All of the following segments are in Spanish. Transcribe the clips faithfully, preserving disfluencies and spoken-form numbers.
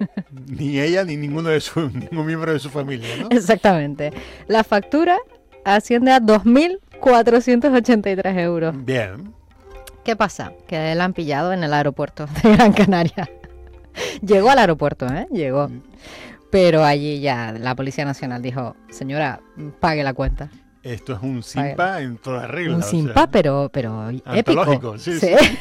Ni ella ni ninguno de su, ningún miembro de su familia, ¿no? Exactamente. La factura asciende a dos mil cuatrocientos ochenta y tres euros. Bien. ¿Qué pasa? Que la han pillado en el aeropuerto de Gran Canaria. Llegó al aeropuerto, ¿eh? Llegó. Pero allí ya la Policía Nacional dijo, señora, pague la cuenta. Esto es un simpa en toda regla. Un o simpa, sea, pero, pero épico. sí, sí. sí.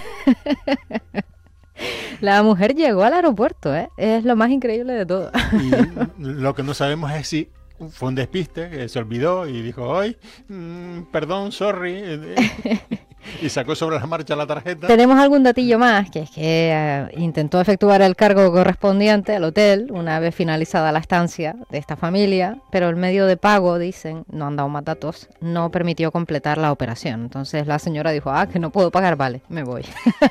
La mujer llegó al aeropuerto, ¿eh? Es lo más increíble de todo. Y lo que no sabemos es si fue un despiste, que se olvidó y dijo, ay, mmm, perdón, sorry. Y sacó sobre la marcha la tarjeta. Tenemos algún datillo más, que es que eh, intentó efectuar el cargo correspondiente al hotel una vez finalizada la estancia de esta familia, pero el medio de pago, dicen, no han dado más datos, no permitió completar la operación. Entonces la señora dijo, ah, que no puedo pagar, vale, me voy.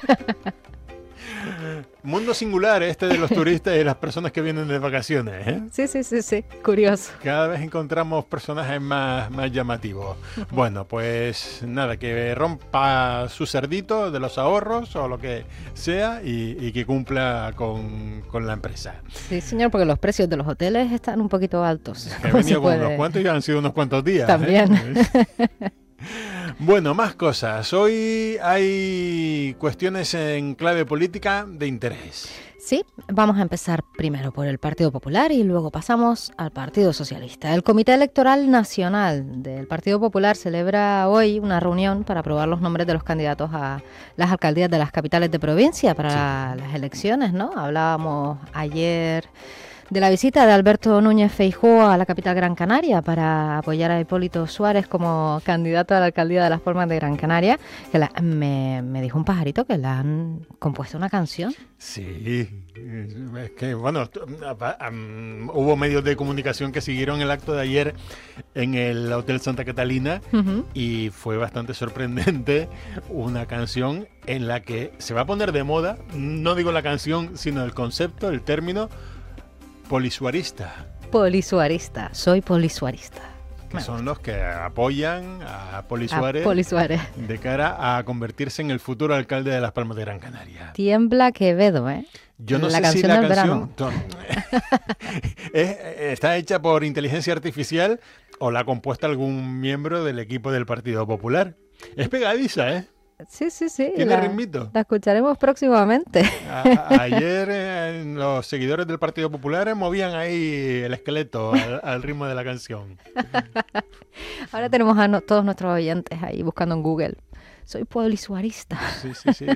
Mundo singular este de los turistas y las personas que vienen de vacaciones, ¿eh? Sí, sí, sí, sí, curioso. Cada vez encontramos personajes más, más llamativos. Bueno, pues nada, que rompa su cerdito de los ahorros o lo que sea y, y que cumpla con, con la empresa. Sí, señor, porque los precios de los hoteles están un poquito altos. He venido con unos cuantos y han sido unos cuantos días. También. ¿eh? Bueno, más cosas. Hoy hay cuestiones en clave política de interés. Sí, vamos a empezar primero por el Partido Popular y luego pasamos al Partido Socialista. El Comité Electoral Nacional del Partido Popular celebra hoy una reunión para aprobar los nombres de los candidatos a las alcaldías de las capitales de provincia para sí. las elecciones, ¿no? Hablábamos ayer de la visita de Alberto Núñez Feijóo a la capital Gran Canaria para apoyar a Hipólito Suárez como candidato a la alcaldía de Las Palmas de Gran Canaria, que la, me, me dijo un pajarito que le han compuesto una canción. Sí, es que bueno, um, hubo medios de comunicación que siguieron el acto de ayer en el Hotel Santa Catalina uh-huh. y fue bastante sorprendente una canción en la que se va a poner de moda, no digo la canción, sino el concepto, el término polisuarista. Polisuarista, soy polisuarista. Que Me son gusta. Los que apoyan a Poli Suárez, a Poli Suárez de cara a convertirse en el futuro alcalde de Las Palmas de Gran Canaria. Tiembla Quevedo, ¿eh? Yo no la sé canción si la del canción es, está hecha por inteligencia artificial o la ha compuesto algún miembro del equipo del Partido Popular. Es pegadiza, ¿eh? Sí, sí, sí. ¿Tiene la, ritmito? La escucharemos próximamente. A, a, ayer eh, los seguidores del Partido Popular movían ahí el esqueleto al, al ritmo de la canción. Ahora tenemos a no, todos nuestros oyentes ahí buscando en Google. Soy polisuarista. Sí, sí, sí.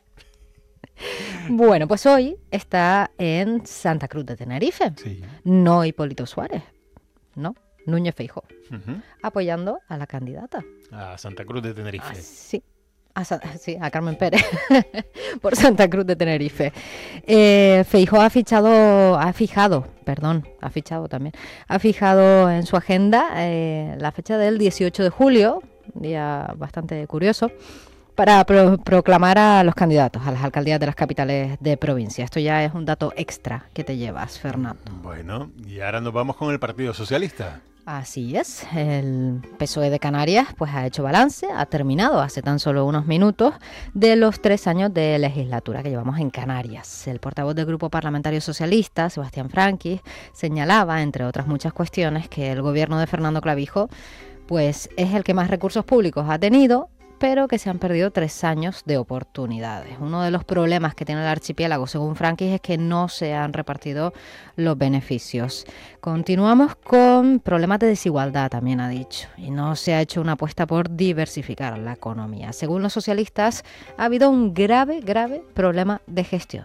Bueno, pues hoy está en Santa Cruz de Tenerife. Sí. No Hipólito Suárez, no, Núñez Feijóo, uh-huh. apoyando a la candidata. A Santa Cruz de Tenerife. Ah, sí. A, sí, a Carmen Pérez, por Santa Cruz de Tenerife. Eh, Feijóo ha fichado, ha fijado, perdón, ha fichado también, ha fijado en su agenda eh, la fecha del dieciocho de julio, día bastante curioso, para pro- proclamar a los candidatos a las alcaldías de las capitales de provincia. Esto ya es un dato extra que te llevas, Fernando. Bueno, y ahora nos vamos con el Partido Socialista. Así es, el P S O E de Canarias pues ha hecho balance, ha terminado hace tan solo unos minutos de los tres años de legislatura que llevamos en Canarias. El portavoz del Grupo Parlamentario Socialista, Sebastián Franquis, señalaba, entre otras muchas cuestiones, que el gobierno de Fernando Clavijo pues es el que más recursos públicos ha tenido, pero que se han perdido tres años de oportunidades. Uno de los problemas que tiene el archipiélago, según Franquis, es que no se han repartido los beneficios. Continuamos con problemas de desigualdad, también ha dicho, y no se ha hecho una apuesta por diversificar la economía. Según los socialistas, ha habido un grave, grave problema de gestión.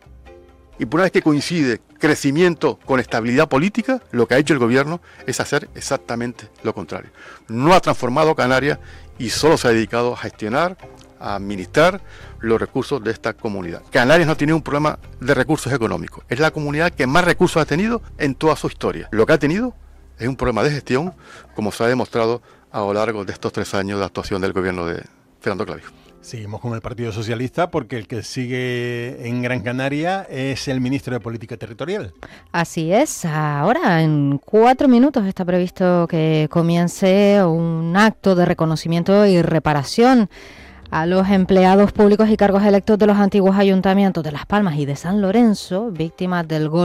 Y por una vez que coincide crecimiento con estabilidad política, lo que ha hecho el gobierno es hacer exactamente lo contrario. No ha transformado Canarias y solo se ha dedicado a gestionar, a administrar los recursos de esta comunidad. Canarias no tiene un problema de recursos económicos. Es la comunidad que más recursos ha tenido en toda su historia. Lo que ha tenido es un problema de gestión, como se ha demostrado a lo largo de estos tres años de actuación del gobierno de Fernando Clavijo. Seguimos con el Partido Socialista porque el que sigue en Gran Canaria es el ministro de Política Territorial. Así es, ahora en cuatro minutos está previsto que comience un acto de reconocimiento y reparación a los empleados públicos y cargos electos de los antiguos ayuntamientos de Las Palmas y de San Lorenzo, víctimas del golpe